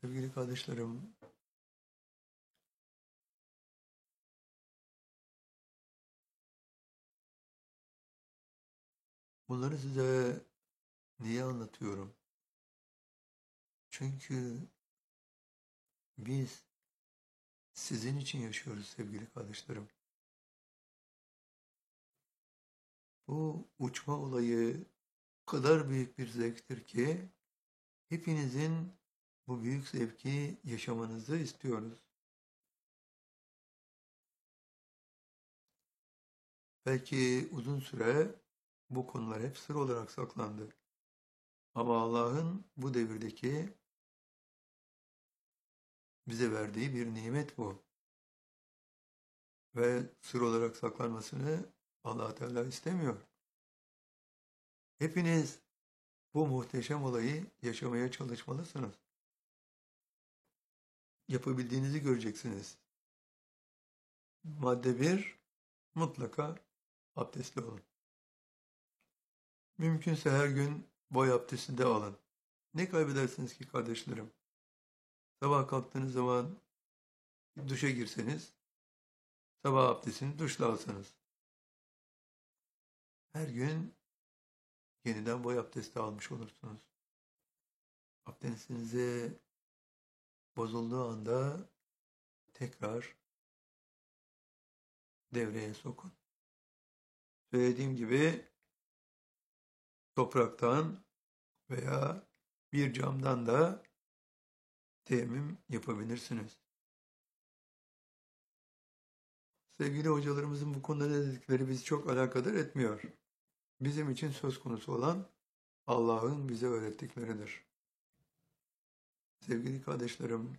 Sevgili kardeşlerim, bunları size niye anlatıyorum? Çünkü biz sizin için yaşıyoruz sevgili kardeşlerim. Bu uçma olayı o kadar büyük bir zevktir ki hepinizin bu büyük zevki yaşamanızı istiyoruz. Belki uzun süre bu konular hep sır olarak saklandı. Ama Allah'ın bu devirdeki bize verdiği bir nimet bu. Ve sır olarak saklanmasını Allah Teala istemiyor. Hepiniz bu muhteşem olayı yaşamaya çalışmalısınız. Yapabildiğinizi göreceksiniz. Madde bir, mutlaka abdestli olun. Mümkünse her gün boy abdesti de alın. Ne kaybedersiniz ki kardeşlerim? Sabah kalktığınız zaman duşa girseniz, sabah abdestini duşla alsanız. Her gün yeniden boy abdesti almış olursunuz. Abdestinize bozulduğu anda tekrar devreye sokun. Söylediğim gibi topraktan veya bir camdan da teyemmüm yapabilirsiniz. Sevgili hocalarımızın bu konuda ne dedikleri bizi çok alakadar etmiyor. Bizim için söz konusu olan Allah'ın bize öğrettikleridir. Sevgili kardeşlerim,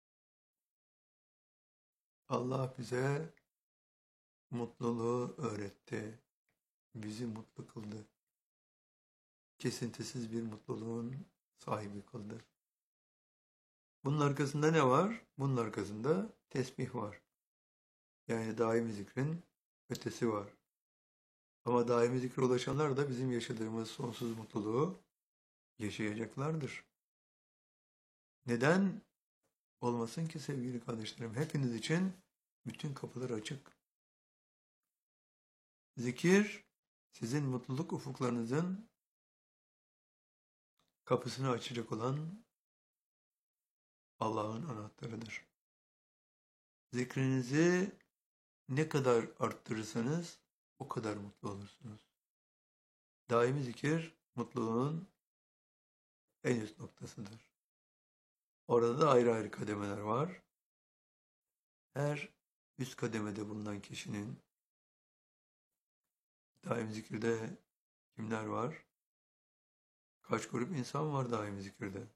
Allah bize mutluluğu öğretti. Bizi mutlu kıldı. Kesintisiz bir mutluluğun sahibi kıldı. Bunun arkasında ne var? Bunun arkasında tesbih var. Yani daimi zikrin ötesi var. Ama daimi zikre ulaşanlar da bizim yaşadığımız sonsuz mutluluğu yaşayacaklardır. Neden olmasın ki sevgili kardeşlerim? Hepiniz için bütün kapılar açık. Zikir, sizin mutluluk ufuklarınızın kapısını açacak olan Allah'ın anahtarıdır. Zikrinizi ne kadar arttırırsanız o kadar mutlu olursunuz. Daimi zikir, mutluluğun en üst noktasıdır. Orada da ayrı ayrı kademeler var. Her üst kademede bulunan kişinin daim zikirde kimler var? Kaç grup insan var daim zikirde?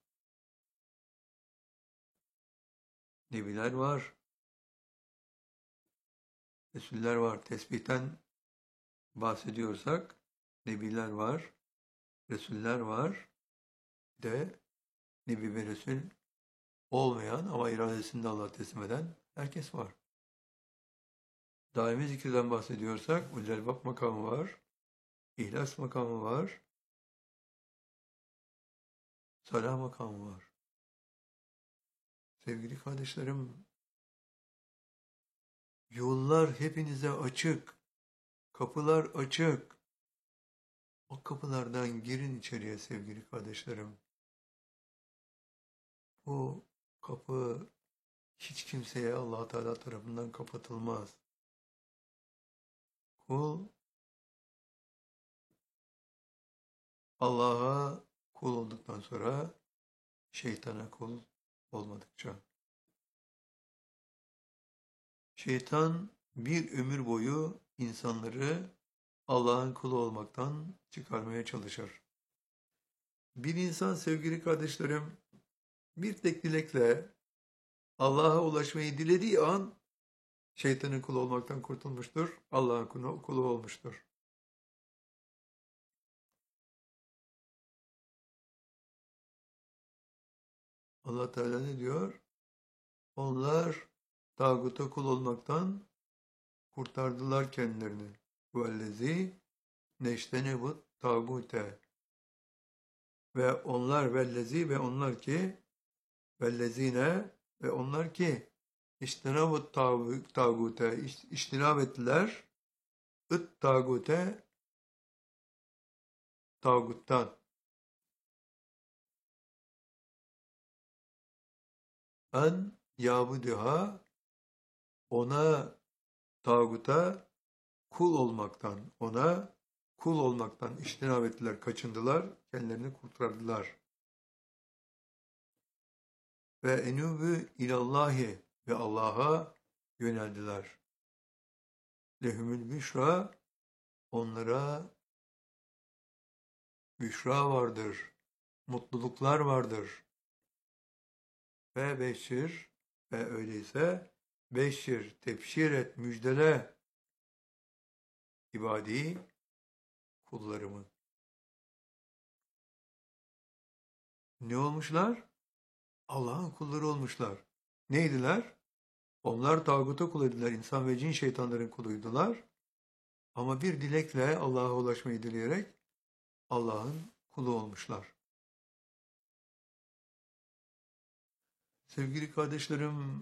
Nebiler var, Resuller var. Tesbihten bahsediyorsak Nebiler var, Resuller var. De Nebi ve Resul olmayan ama iradesini de Allah'a teslim eden herkes var. Daimi zikirden bahsediyorsak Ulul makamı var, İhlas makamı var, Salah makamı var. Sevgili kardeşlerim, yollar hepinize açık, kapılar açık. O kapılardan girin içeriye sevgili kardeşlerim. Bu kapı hiç kimseye Allah Teala tarafından kapatılmaz. Kul Allah'a kul olduktan sonra şeytana kul olmadıkça. Şeytan bir ömür boyu insanları Allah'ın kulu olmaktan çıkarmaya çalışır. Bir insan sevgili kardeşlerim bir tek dilekle Allah'a ulaşmayı dilediği an şeytanın kulu olmaktan kurtulmuştur. Allah'ın kulu olmuştur. Allah Teala ne diyor? Onlar tağuta kul olmaktan kurtardılar kendilerini. Vellezi neştenebut tağute. Ve onlar vellezi ve onlar ki Vellezine ve onlar ki İçtinabut tağute iştinab ettiler. Tağute tağuttan. En yabuduha ona tağuta kul olmaktan iştinab ettiler, kaçındılar, kendilerini kurtardılar. Ve enûbü ilallahi ve Allah'a yöneldiler. Lehumül büşra onlara büşra vardır, mutluluklar vardır. Ve beşir ve öyleyse beşir, tebşir et, müjdele ibadi kullarımı. Ne olmuşlar? Allah'ın kulları olmuşlar. Neydiler? Onlar tağuta kul ediler, insan ve cin şeytanların kuluydular. Ama bir dilekle Allah'a ulaşmayı dileyerek Allah'ın kulu olmuşlar. Sevgili kardeşlerim,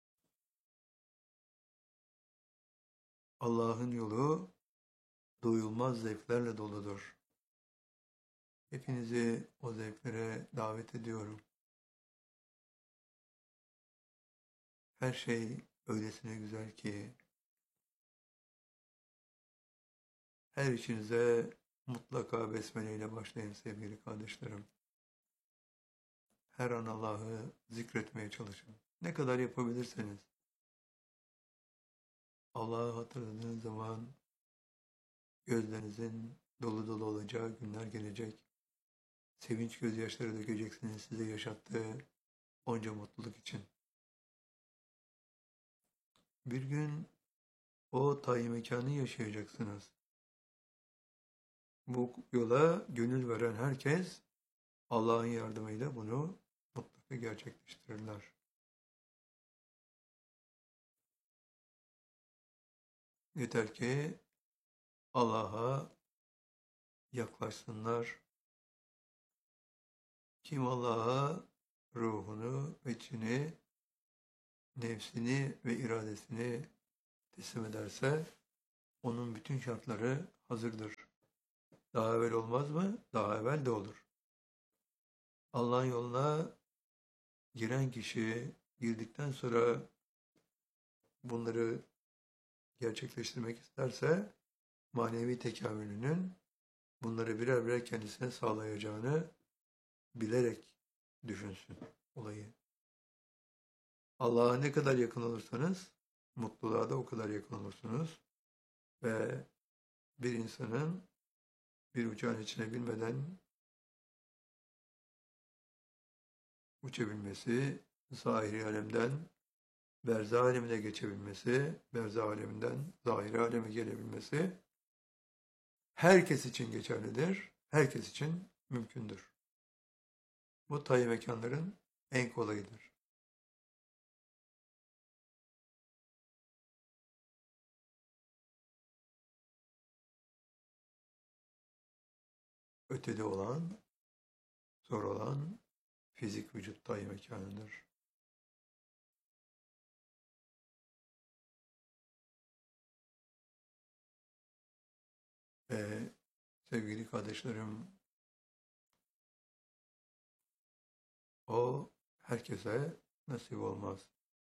Allah'ın yolu doyulmaz zevklerle doludur. Hepinizi o zevklere davet ediyorum. Her şey öylesine güzel ki her işinize mutlaka besmele ile başlayın sevgili kardeşlerim. Her an Allah'ı zikretmeye çalışın. Ne kadar yapabilirseniz. Allah'ı hatırladığınız zaman gözlerinizin dolu dolu olacağı günler gelecek. Sevinç gözyaşları dökeceksiniz size yaşattığı onca mutluluk için. Bir gün o tayin mekanı yaşayacaksınız. Bu yola gönül veren herkes Allah'ın yardımıyla bunu mutlaka gerçekleştirirler. Yeter ki Allah'a yaklaşsınlar. Kim Allah'a ruhunu ve içini, nefsini ve iradesini teslim ederse onun bütün şartları hazırdır. Daha evvel olmaz mı? Daha evvel de olur. Allah'ın yoluna giren kişi girdikten sonra bunları gerçekleştirmek isterse manevi tekamülünün bunları birer birer kendisine sağlayacağını bilerek düşünsün olayı. Allah'a ne kadar yakın olursanız mutluluğa da o kadar yakın olursunuz. Ve bir insanın bir uçağın içine binmeden uçabilmesi, zahiri alemden berzah alemine geçebilmesi, berzah aleminden zahiri aleme gelebilmesi herkes için geçerlidir, herkes için mümkündür. Bu tayyip mekanların en kolayıdır. Ötede olan, zor olan fizik vücut tayyip mekanıdır. Ve sevgili kardeşlerim, o herkese nasip olmaz.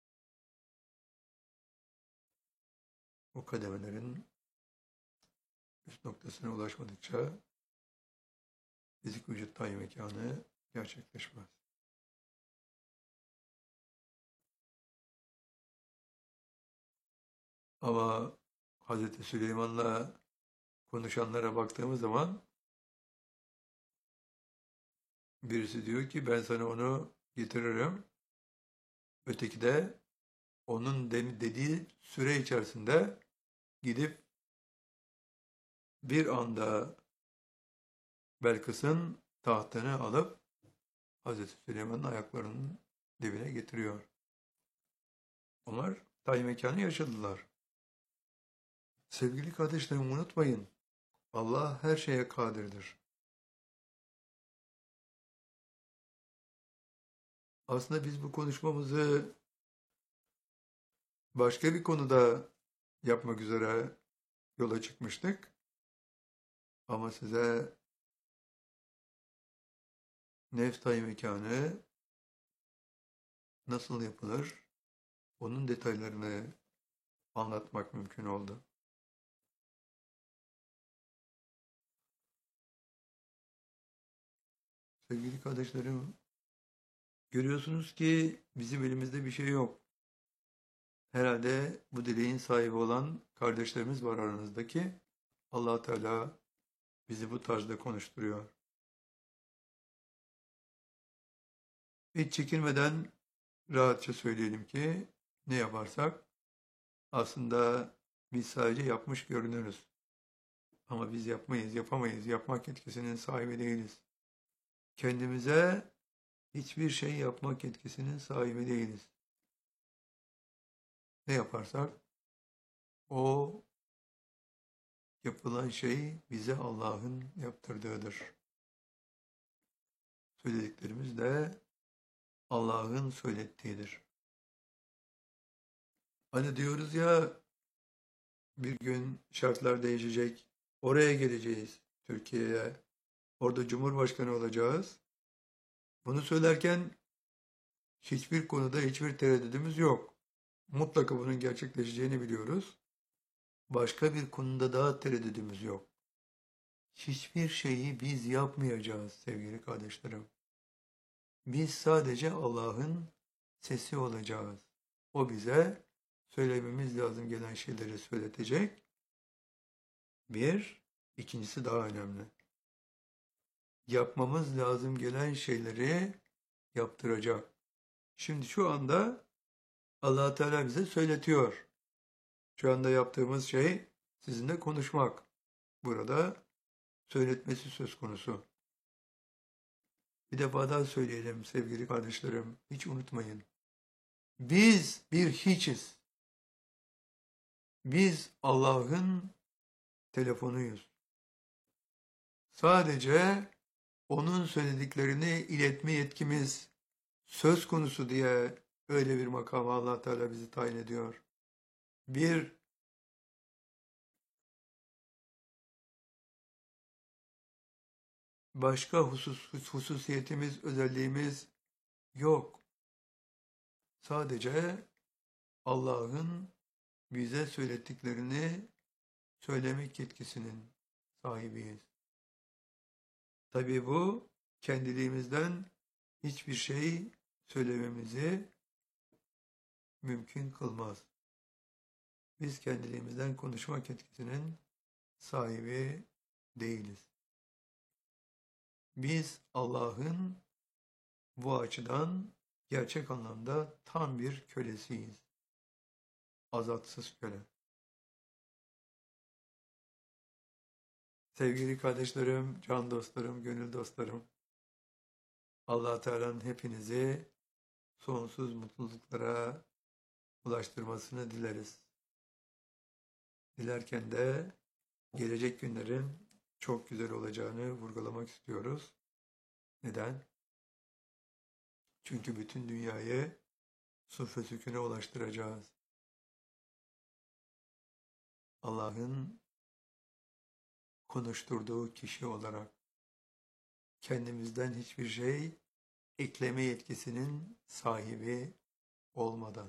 O kademelerin üst noktasına ulaşmadıkça fizik vücut tayyip mekanı gerçekleşmez. Ama Hz. Süleyman'la konuşanlara baktığımız zaman birisi diyor ki ben sana onu getiririm. Öteki de onun dediği süre içerisinde gidip bir anda Belkıs'ın tahtını alıp Hazreti Süleyman'ın ayaklarının dibine getiriyor. Onlar tayin mekanı yaşadılar. Sevgili kardeşlerim unutmayın. Allah her şeye kadirdir. Aslında biz bu konuşmamızı başka bir konuda yapmak üzere yola çıkmıştık. Ama size Neftay mekanı nasıl yapılır, onun detaylarını anlatmak mümkün oldu. Sevgili kardeşlerim, görüyorsunuz ki bizim elimizde bir şey yok. Herhalde bu dileğin sahibi olan kardeşlerimiz var aranızdaki. Allah Teala bizi bu tarzda konuşturuyor. Hiç çekinmeden rahatça söyleyelim ki ne yaparsak aslında biz sadece yapmış görünürüz. Ama biz yapmayız, yapamayız, yapmak yetkisinin sahibi değiliz. Kendimize hiçbir şey yapmak yetkisinin sahibi değiliz. Ne yaparsak o yapılan şey bize Allah'ın yaptırdığıdır. Söylediklerimiz de Allah'ın söylettiğidir. Hani diyoruz ya bir gün şartlar değişecek, oraya geleceğiz Türkiye'ye, orada Cumhurbaşkanı olacağız. Bunu söylerken hiçbir konuda hiçbir tereddüdümüz yok. Mutlaka bunun gerçekleşeceğini biliyoruz. Başka bir konuda daha tereddüdümüz yok. Hiçbir şeyi biz yapmayacağız sevgili kardeşlerim. Biz sadece Allah'ın sesi olacağız. O bize söylememiz lazım gelen şeyleri söyletecek. Bir, ikincisi daha önemli. Yapmamız lazım gelen şeyleri yaptıracak. Şimdi şu anda Allah Teala bize söyletiyor. Şu anda yaptığımız şey sizinle konuşmak. Burada söyletmesi söz konusu. Bir defa daha söyleyelim sevgili kardeşlerim. Hiç unutmayın. Biz bir hiçiz. Biz Allah'ın telefonuyuz. Sadece onun söylediklerini iletme yetkimiz söz konusu diye öyle bir makama Allah Teala bizi tayin ediyor. Bir başka hususiyetimiz, özelliğimiz yok. Sadece Allah'ın bize söylettiklerini söylemek yetkisinin sahibiyiz. Tabii bu kendiliğimizden hiçbir şey söylememizi mümkün kılmaz. Biz kendiliğimizden konuşmak yetkisinin sahibi değiliz. Biz Allah'ın bu açıdan gerçek anlamda tam bir kölesiyiz. Azatsız köle. Sevgili kardeşlerim, can dostlarım, gönül dostlarım, Allah Teala'nın hepinizi sonsuz mutluluklara ulaştırmasını dileriz. Dilerken de gelecek günlerin çok güzel olacağını vurgulamak istiyoruz. Neden? Çünkü bütün dünyayı suf ve sükûne ulaştıracağız. Allah'ın konuşturduğu kişi olarak kendimizden hiçbir şey ekleme yetkisinin sahibi olmadan.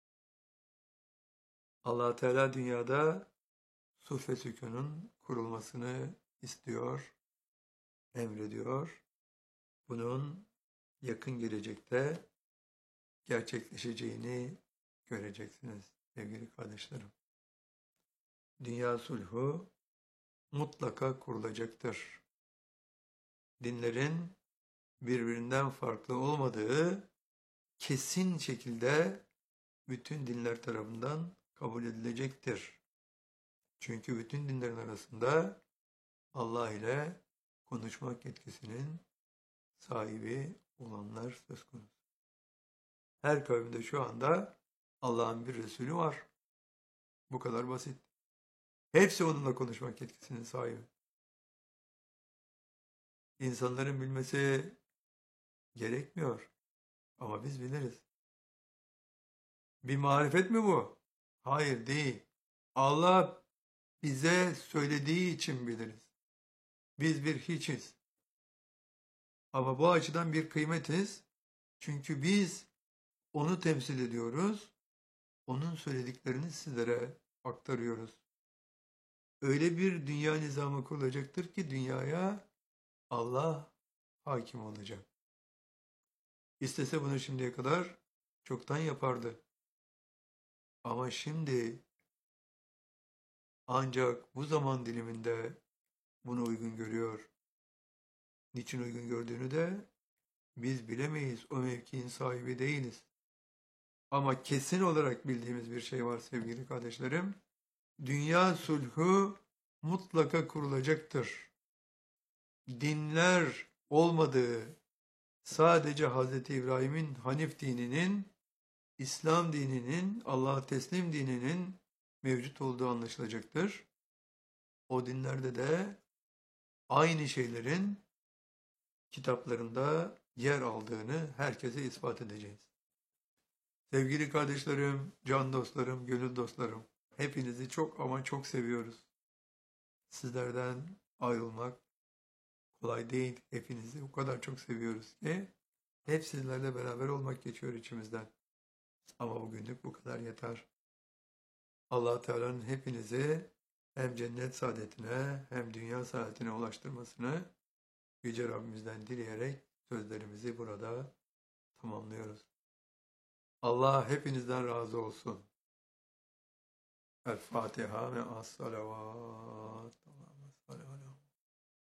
Allah Teala dünyada suf ve sükûnun kurulmasını istiyor, emrediyor. Bunun yakın gelecekte gerçekleşeceğini göreceksiniz sevgili kardeşlerim. Dünya sulhu mutlaka kurulacaktır. Dinlerin birbirinden farklı olmadığı kesin şekilde bütün dinler tarafından kabul edilecektir. Çünkü bütün dinlerin arasında Allah ile konuşmak yetkisinin sahibi olanlar söz konusu. Her kavimde şu anda Allah'ın bir Resulü var. Bu kadar basit. Hepsi onunla konuşmak yetkisinin sahibi. İnsanların bilmesi gerekmiyor. Ama biz biliriz. Bir marifet mi bu? Hayır, değil. Allah bize söylediği için biliriz. Biz bir hiçiz. Ama bu açıdan bir kıymetiz. Çünkü biz onu temsil ediyoruz. Onun söylediklerini sizlere aktarıyoruz. Öyle bir dünya nizamı kurulacaktır ki dünyaya Allah hakim olacak. İstese bunu şimdiye kadar çoktan yapardı. Ama şimdi ancak bu zaman diliminde bunu uygun görüyor. Niçin uygun gördüğünü de biz bilemeyiz. O mevkiin sahibi değiliz. Ama kesin olarak bildiğimiz bir şey var sevgili kardeşlerim. Dünya sulhu mutlaka kurulacaktır. Dinler olmadığı, sadece Hz. İbrahim'in Hanif dininin, İslam dininin, Allah'a teslim dininin mevcut olduğu anlaşılacaktır. O dinlerde de aynı şeylerin kitaplarında yer aldığını herkese ispat edeceğiz. Sevgili kardeşlerim, can dostlarım, gönül dostlarım, hepinizi çok ama çok seviyoruz. Sizlerden ayrılmak kolay değil. Hepinizi o kadar çok seviyoruz ki hep sizlerle beraber olmak geçiyor içimizden. Ama bugünlük bu kadar yeter. Allah Teala'nın hepinizi hem cennet saadetine hem dünya saadetine ulaştırmasını Yüce Rabbimizden dileyerek sözlerimizi burada tamamlıyoruz. Allah hepinizden razı olsun. El Fatiha ve as-salavat.